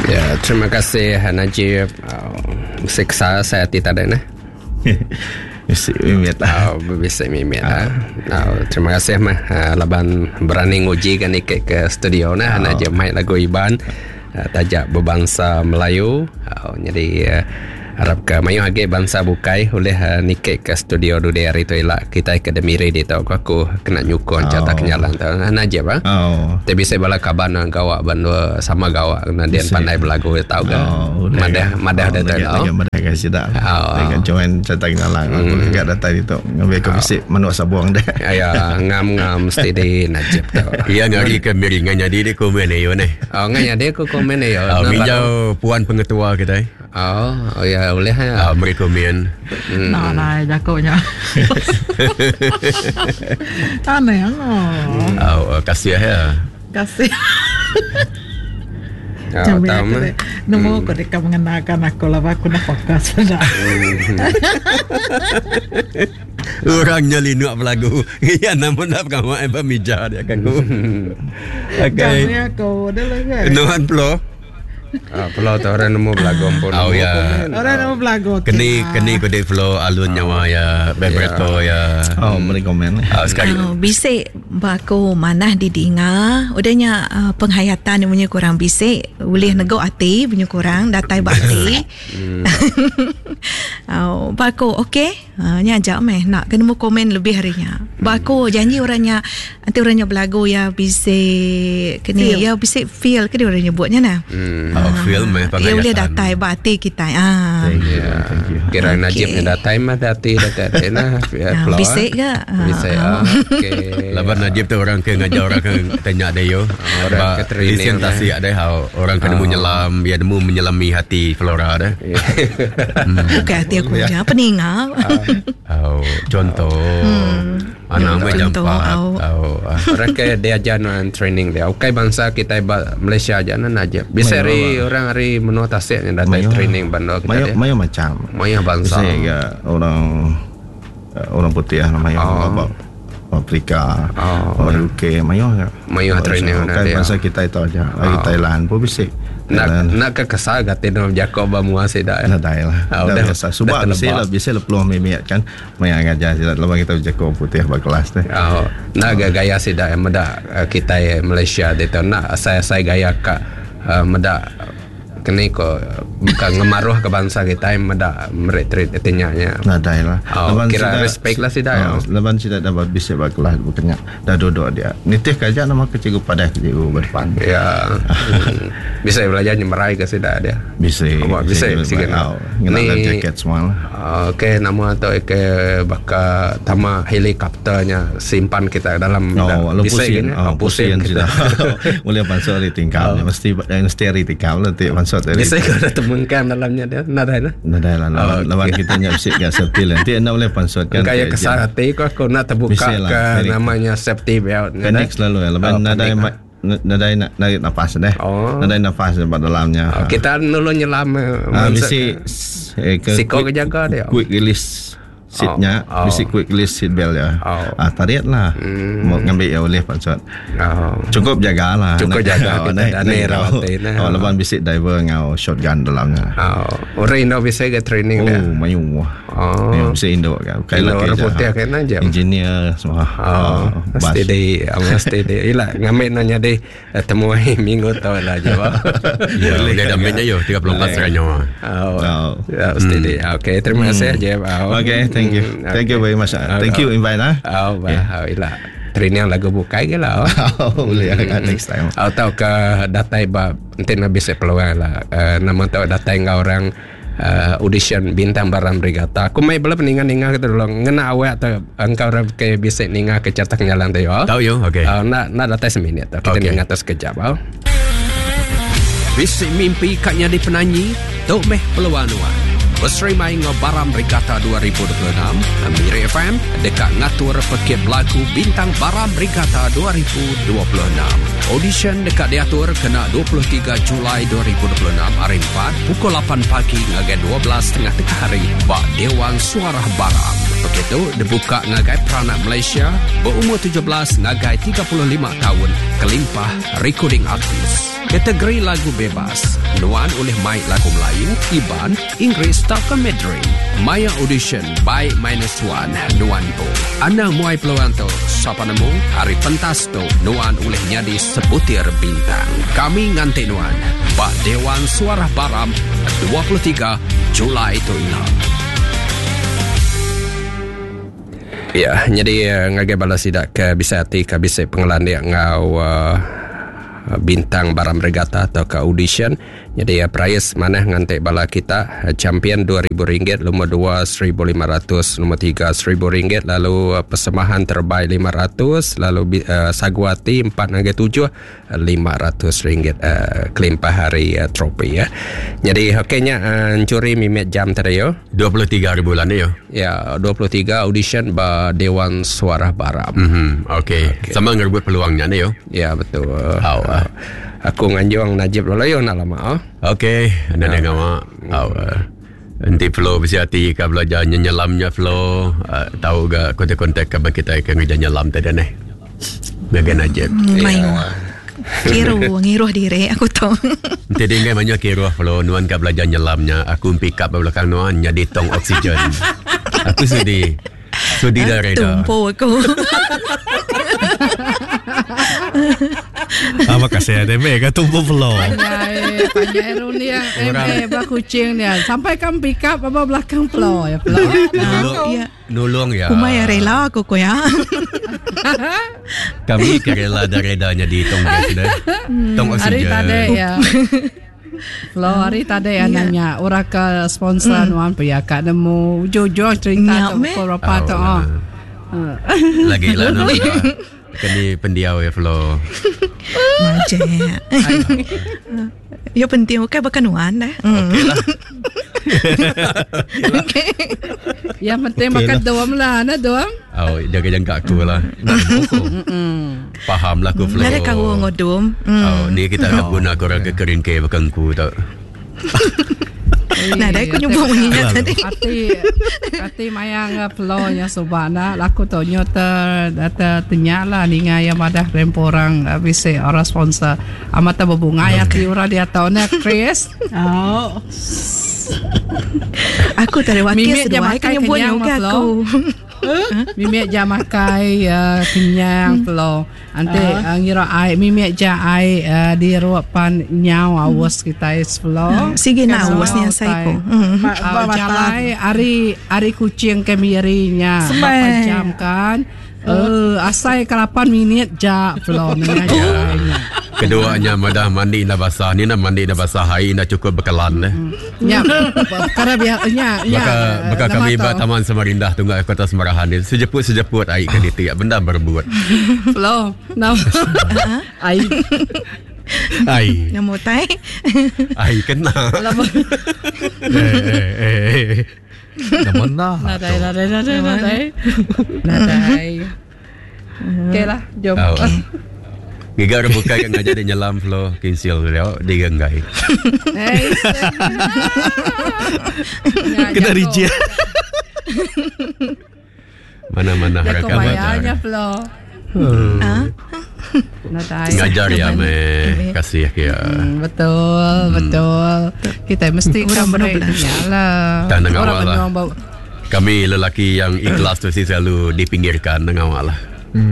Ya, terima kasih Najib. Siksa saya tidak ada. Bisik mimit Bisik mimit terima kasih Laban berani nguji kan ikut ke studio Najib main lagu Iban tajak berbangsa Melayu. Jadi harap ke mayu age bangsa bukai oleh nikik ke studio duduk hari tu elak kita akademi ready tau aku kena nyukon catak kenyalan tau Najib tapi bisa bala kaban gawak bandua sama gawak kena dia pandai berlagu tau ke madah dia tau madah kan sidak dengan join catak kenyalan aku enggak datang itu ngambil ke bisik menuk sabuang dah ya ngam mesti di Najib tau iya ngari ke miringan jadi dia komen yo ni nganya dia ko komen yo minjau puan pengetua kita ya boleh mereka komen nah jakonya aneh kasih ya kasih Jamnya nemu kau dekat mengenakan aku lah aku nak fokus pada orangnya linuk berlagu ya namun nak kamu apa mija dia kan ku jamnya kau dah lah kan nuan plo Pulau tu orang nemu belagom pun. Ya. Orang nemu belagom. Keni kode flow alun nyawa ya, beberapa ya. Mereka komen. Sekali. Bisik bako manah didinga. Udahnya penghayatan punya kurang bisik. Boleh nego hati punya kurang datai bakti. Bako okey. Nya ajak meh nak kena mau komen lebih harinya. Bako janji orangnya nanti orangnya belagu ya bisik kini ya bisik feel ke dia orangnya buatnya nah. Film ya boleh datai bati kita thank you kira Najib datai mah dati nah bisik ke bisik okey laban Najib tu orang ke ngajar orang ke tanya dia yo orang ke training presentasi ada orang kena menyelam dia demu menyelami hati Flora dah bukan hati aku je peninga contoh anak macam orang ke dia ajaran training dia okey bangsa kita Malaysia aja Najib bisa orang hari menua tasik yang datang training bandar kita Mayo macam Mayo bangsa orang putih namanya Afrika orang UK Mayo training dia bangsa kita itu aja lagi Thailand pun bisik nak ke kesal gatin Jakob muasi dah dah lah subak bisa peluang memiat kan maya ngajar sila lepas kita Jakob putih berkelas deh nak gaya sida meda kita Malaysia itu nak saya gaya kak meda kini ko bukan ngemaruh ke bangsa kita meda meretreat etinya lah kira respect lah sida leban sida dapat bisa berkelas bukannya dah duduk dia nitih kerja nama kecil pada kecil berdepan ya bisa belajar nyemerai ke sida dia bisa sikit ngena jaket semua okey nama atau ke baka tama helikopternya simpan kita dalam pusing kita boleh pansor di tingkap mesti hari tingkap nanti pansor bisa kalau temukan dalamnya dia nadai lah lawan kita nyapsik gak safety nanti anda boleh pansor kan kayak kesal hati aku nak terbuka ke namanya safety belt panik selalu ya leban nadai narik nafas deh nadai nafas pada dalamnya kita dulu nyelam mesti siko kejaga dia quick release seatnya mesti quick release seat belt ya tarik lah mau ngambil ya oleh pansot cukup jagalah kita dane rawatin leban bisik diver ngau shotgun dalamnya orang Indo bisa ke training dia mayu bisa Indo kan kayak orang putih kan aja engineer semua mesti dia ilah ngambil nanya deh temu minggu tahu lah jawab dia dah mainnya yo 34 seranyo mesti dia okey terima kasih aja okey thank you very much thank you invite ilah training lagu bukai ke lah boleh next time tahu ke datai bab nanti nak bisa peluang lah nama tahu datai ngau orang audition bintang Baram Brigata aku mai belum ninga kita dulu ngena awak atau engkau ke bisa ninga ke catak nyalan tu tahu yo okey nak datai seminit kita ninga atas kejap bisik mimpi kaknya di penanyi tu meh peluang Berserimai dengan Baram Brigata 2026 Amiri FM dekat ngatur pekip lagu bintang Baram Brigata 2026 audition dekat diatur kena 23 Julai 2026 hari 4 pukul 8 pagi ngagai 12.30 tengah hari bak Dewan Suara Baram begitu dibuka ngagai peranak Malaysia berumur 17 ngagai 35 tahun kelimpah recording artis Kategori lagu bebas, Nuan oleh Mike lagu Melayu, Iban, Inggeris atau Mandarin. Maya audition by -1, Nuan tu. Anda muai peluang tu, siapa nemu? Hari pentas tu, Nuan oleh nyadi sebutir bintang. Kami nganti Nuan, Bak Dewan Suara Baram, 23 Julai tu ilah. Ya, jadi ngagai balas tidak ke bisa hati ke bisa pengelan dia ngau bintang baram regata atau ke audition. Jadi prize mana ngantek bala kita champion RM2,000, nombor 2 RM1,500, nombor 3 RM1,000, lalu persembahan terbaik RM500, lalu Saguati 4-7 RM500 kelimpah hari trofi ya. Jadi okeynya curi mimet jam tadi yo 23 hari bulan ni yo. Ya 23 audition ba Dewan Suara Baram. Okay. Sama ngerebut peluangnya ni yo. Ya betul. Aku nganjuang Najib lo yo nak lama. Okay, anda dengar mak. Nanti flow bersiati ka belajar nyelamnya flow. Tahu gak kontak-kontak ka kita akan kerja nyelam tadi nih. Bagian Najib. Mayu. Ngiruh diri aku tahu. Nanti dengar banyak kiruh flow Nuan ka belajar nyelamnya. Aku pick up belakang Nuan jadi tong oksigen. Aku sudi dari dah. Tumpu aku. Apa kasih ada mega tumpu flow. Banyak ironi yang bah kucing dia. Sampai kan pick up apa belakang flow ya flow. Nolong ya. Kumai rela aku ko ya. Kami rela redanya di tong gas tong oksigen. Hari tadi ya. Flow hari tadi nanya orang ke sponsor Nuan pihak nemu jujur cerita tu berapa tu. Lagi lah kini pendiau ya flow. Macam. Ya penting okey bukan Nuan dah. Okey lah. Okay. Yang penting makan doam lah, nak doam. Oh, jaga-jaga aku lah. Faham lah aku flow. Nada kau ngodom. Oh, ni kita nak guna korang kekering ke bekangku tak. Nada aku nyumbang bunyinya tadi. Hati mayang flow nya subana laku to nyoter data tenyala ninga yang madah remporang bisa orang sponsor amata berbunga ya tiura dia tahunnya Chris. Oh. Aku tadi wakil sedua kan yang buat juga aku. Mimek jam makai kenyang flow. Ante ngira ai mimek jam ai di ruapan nyau awas kita is flow. Sige na awasnya saya ko. Jalai ari kucing kemirinya. Berapa jam kan? Asai ke 8 minit ja flow mengajarnya. Keduanya madah mandi dah basah. Ni nak mandi dah basah. Hari dah cukup bekalan. Ya, karena biarnya. Baka kami ibat Taman Samarindah Tunggal Kota Semarahan ni. Sejeput air ke dia. Benda berbuat. Flow. No. Air. Air. Yang mau tay. Air kena. Namun dah. Nadai. Okay lah, jom. Gigar buka yang ngajar dia nyelam flow kinsil dia diganggai. Kena rijia. Mana-mana harap bayarnya flow. Ngajar ya kasih ya. Betul. Kita mesti kamera lah. Tanang awal lah. Kami lelaki yang ikhlas tu selalu dipinggirkan dengan awal lah.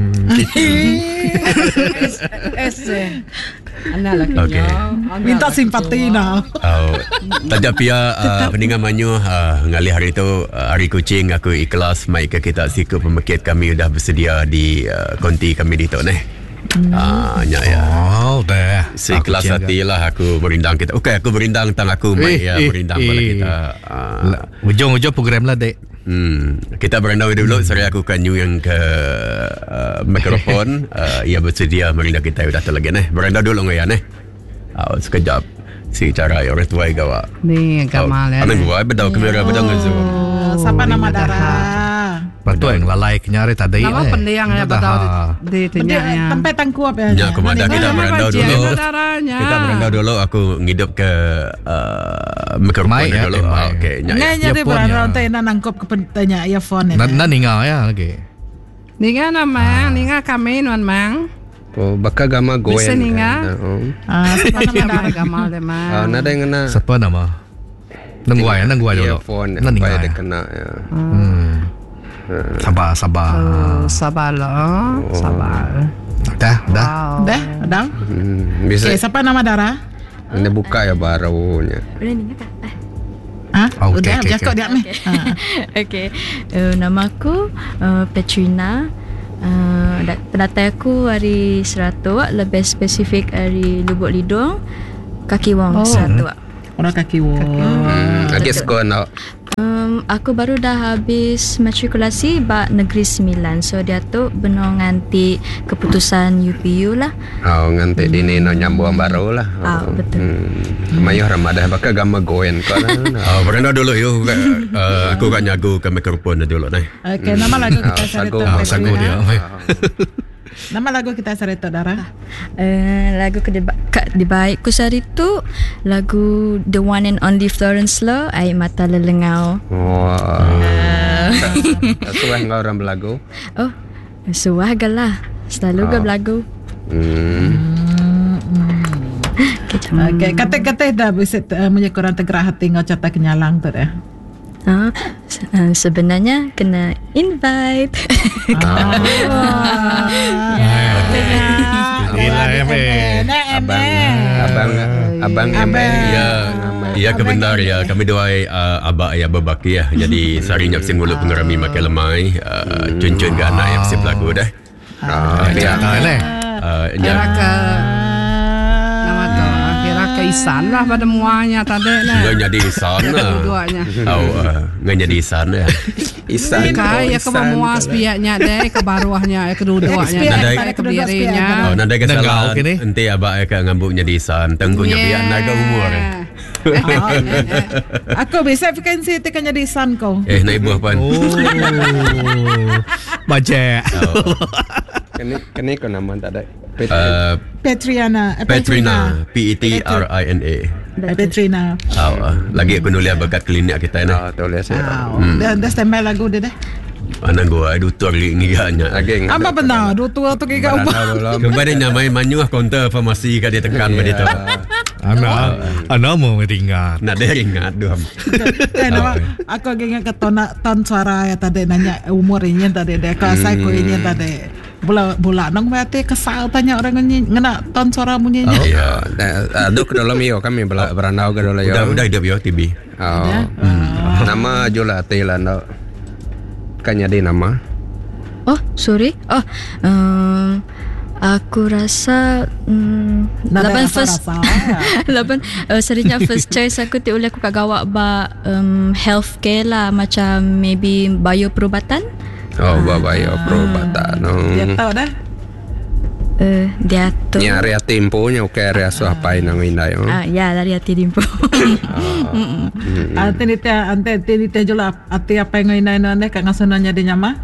Anak lelaki okay. minta simpati nak. Tapi pendengar Manyu ngalih hari tu hari kucing aku ikhlas mai ke kita siku pemekit kami dah bersedia di konti kami di tu neh. Ya. Oh, dah. Seikhlas hatilah aku berindang kita. Okey, aku berindang tang aku mai berindang pada kita. Ujung-ujung program lah dek. Kita berendau dulu. Sorry aku kan yang ke mikrofon. Ia bersedia merindang kita sudah terlagi neh. Berendau dulu ya neh. Sekejap. Si cara orang tua gawa. Ni Kamal ya. Anak gua bedau kamera bedau ngazu. Siapa nama darah? Betul yang lalai kenyari tadi. Nama pendiang ya bedau di tenyanya. Tempat tangkuap ya. Ya, kemana kita berendau dulu. Kita berendau dulu. Aku ngidup ke mikrofon dulu. Okey, nya di berendau teh nangkop ke tanya earphone. Nan ninga ya lagi. Ninga nama, ninga kami Nuan Mang. Oh, baka gama goen. Bisa ni nga. Siapa nama gamal deh mah. Nada yang kena. Siapa nama? Nangguai dulu. Earphone Nang supaya ninggai. dia kena. Ya. Sabar. Sabar lah. Sabar. Dah. Wow. Dah, Adam. Bisa. Okay, siapa nama Dara? Ini buka ya barunya. Boleh ni kata? Udah, Jacob dia ni. Okay. Nama aku Petrina. Pendatai aku hari Seratua, lebih spesifik hari Lubuk Lidung, Kaki Wong Seratua. Orang kaki Lagi skor nak. Aku baru dah habis matrikulasi bak Negeri Sembilan. So dia tu benar nganti keputusan UPU lah. Nganti dini nak nyambung baru lah. Betul. Mayuh Ramadan baka gama goen kau lah. Berenda dulu yo. Aku kan nyagu ke mikrofon dulu nih. Okay, nama lagu kita cerita. Sagu dia. Nama lagu kita cerita Dara. Lagu di baikku sehari tu lagu The One and Only Florence Low, Air Mata Lelengau. Suah ngau orang belagu. Oh, suah galah. Selalu ga belagu. Okay, kata-kata dah bisa menyekurang tergerak hati ngau cerita kenyalang tu dah. Sebenarnya kena invite. Abang Ya kebenar ya. Kami doai abak ya berbaki ya. Jadi sari nyap sing mulut pengerami makan lemai. Cun-cun ke anak yang sip lagu dah. Nama tu kira keisan lah pada muanya tadi lah. Nggak jadi isan lah. Dua-duanya. Nggak jadi isan ya. Isan. Kaya ke memuas pihaknya deh, ke baruahnya, ke dua-duanya, ke berdirinya. Nada kesalahan. Nanti abak akan ngambuk jadi isan. Tengkunya biar naga umur. Aku bisa vakansi tekan jadi isan kau. Naik buah pan. Baca. Kini kau nama tak ada. Petrina. Petrina. Petrina. Lagi aku nulis bakat klinik kita ni. Tulis saya. Dah standby lagu dia dah. Anak gua dutur ngiganya. Apa benar? Dutur tu giga ubah. Kembali namai manyuah konter farmasi ka dia tekan pada tu. Anak mau ringat. Nak dia ingat doang. Aku ingat ke ton suara ya tadi nanya umurnya tadi dia kalau saya kuinya tadi. Bola nang mati kesal tanya orang ngena ton suara munyinya. Ya. Aduh ke dalam yo kami berandau ke dalam yo. Udah hidup yo TB. Nama Jula Tila nak. Kan jadi nama. Oh, sorry. Aku rasa 8 first 8 serinya first choice aku tu oleh aku kat gawak ba healthcare lah, macam maybe bioperubatan. Bio perubatan. Dia tahu dah. Dia tu. Ni area tempo nya ke area apa nang indai. Ya, dari hati dimpo. Ante ni jula ati apa yang indai nane kat ngasunanya di nyama.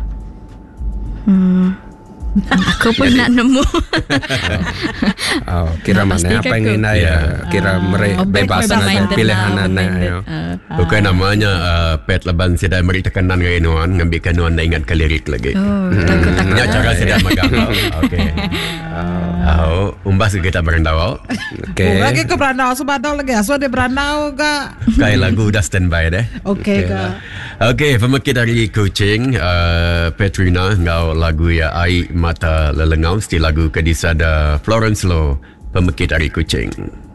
Aku pun nak nemu. Kira mana apa yang indai kira bebas dengan pilihan anak. Bukan namanya pet laban sedai meri tekanan ngainuan ngambil kanuan dah ingat ke lirik lagi. Takut. Ya cara sedai magang. Okey. Umbas kita berendau. Okey. Lagi ke berandau sebadau lagi. Asal dia berandau ke? Kai lagu dah standby deh. Okey ke. Okey, pemakit dari Kuching, Petrina ngau lagu ya Air Mata Lelengau, stil lagu kedisada Florence Low, pemakit dari Kuching.